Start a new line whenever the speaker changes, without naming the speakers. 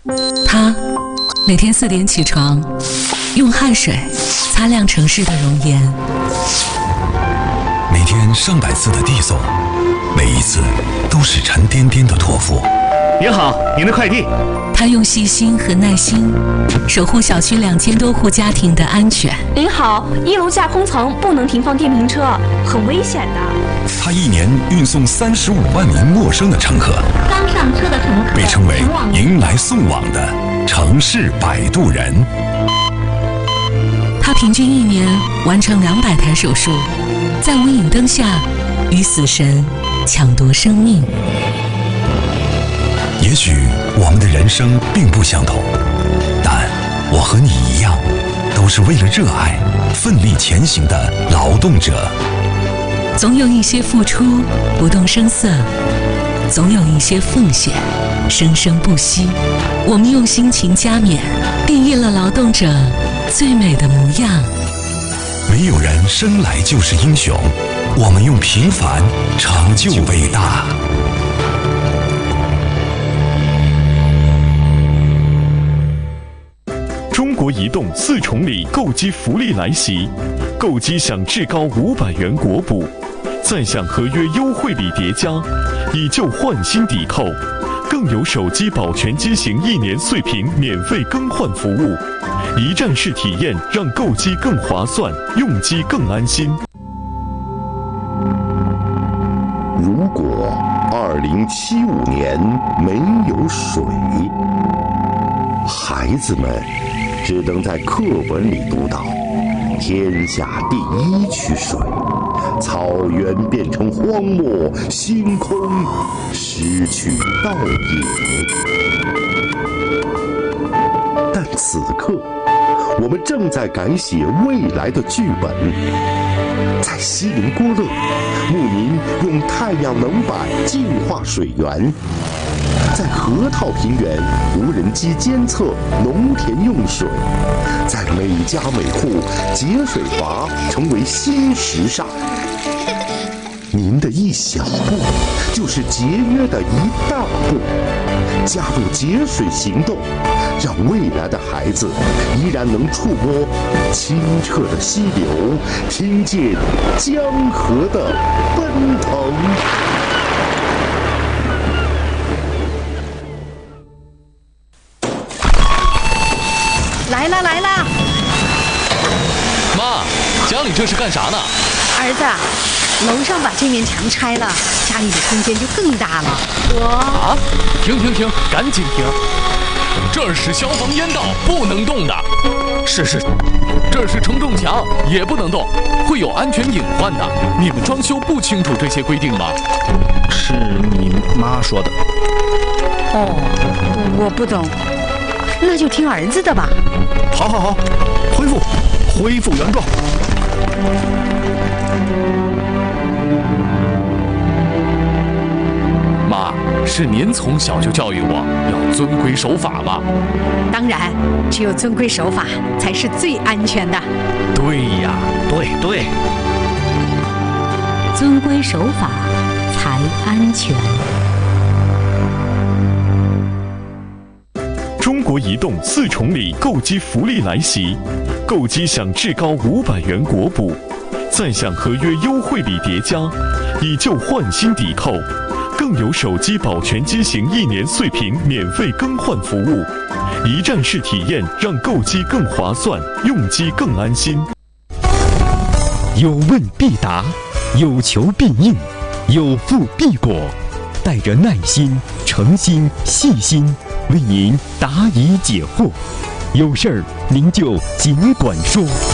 他每天4点起床，用汗水擦亮城市的容颜。
每天上百次的递送，每一次都是沉甸甸的托付。
您好，您的快递。
他用细心和耐心守护小区2000多户家庭的安全。
您好，1楼架空层不能停放电瓶车，很危险的。
他一年运送35万名陌生的乘客，
刚上车的乘客
被称为迎来送往的城市摆渡人。
他平均1年完成200台手术，在无影灯下与死神抢夺生命。
也许我们的人生并不相同，但我和你一样，都是为了热爱奋力前行的劳动者。
总有一些付出不动声色，总有一些奉献生生不息。我们用辛勤加冕，定义了劳动者最美的模样。
没有人生来就是英雄，我们用平凡成就伟大。
中国移动4重礼购机福利来袭，购机享至高500元国补，再享合约优惠礼叠加，以旧换新抵扣，更有手机保全机型1年碎屏免费更换服务，一站式体验让购机更划算，用机更安心。
如果2075年没有水，孩子们只能在课本里读到天下第1区水，草原变成荒漠，星空失去倒影。但此刻，我们正在改写未来的剧本。在锡林郭勒，牧民用太阳能板净化水源；在河套平原，无人机监测农田用水；在每家每户，节水阀成为新时尚。您的一小步，就是节约的一大步。加入节水行动，让未来的孩子依然能触摸清澈的溪流，听见江河的奔腾。
来啦来啦！
妈，家里这是干啥呢？
儿子，楼上把这面墙拆了，家里的空间就更大了。
啊！停，赶紧停！这是消防烟道，不能动的。是，这是承重墙，也不能动，会有安全隐患的。你们装修不清楚这些规定吗？
是你妈说的。
哦，我不懂，那就听儿子的吧。
好，恢复原状。
妈，是您从小就教育我要遵规守法吧？
当然，只有遵规守法才是最安全的。
对呀，
对，
遵规守法才安全。
中国移动4重礼购机福利来袭，购机享至高500元国补，再享合约优惠礼叠加，以旧换新抵扣，更有手机保全机型1年碎屏免费更换服务，一站式体验让购机更划算，用机更安心。
有问必答，有求必应，有付必果，带着耐心、诚心、细心，为您答疑解惑。有事儿您就尽管说。